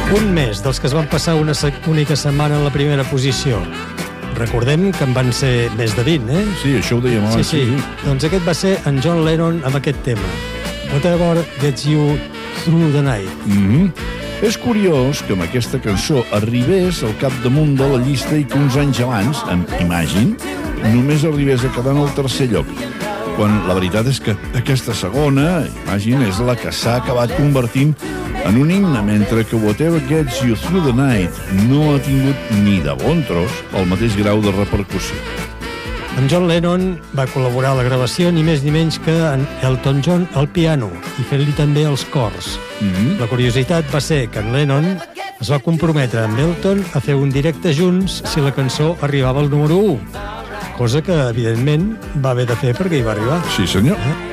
Un més dels que es van passar una única setmana en la primera posició. Recordem que en van ser més de 20, eh? Sí, això ho dèiem abans. Sí. Doncs aquest va ser en John Lennon amb aquest tema. Whatever Gets You Through the Night. És curiós que amb aquesta cançó arribés al capdamunt de la llista i que uns anys abans, amb Imagine, només arribés a quedar en el tercer lloc. Quan la veritat és que aquesta segona, Imagine, és la que s'ha acabat convertint en un himne, mentre que Whatever Gets You Through the Night no ha tingut ni de bon tros el mateix grau de repercussió. En John Lennon va col·laborar a la gravació ni més ni menys que en Elton John al piano i fent-li també els cors. La curiositat va ser que en Lennon es va comprometre amb Elton a fer un directe junts si la cançó arribava al número 1, cosa que, evidentment, va haver de fer perquè hi va arribar. Sí, senyor.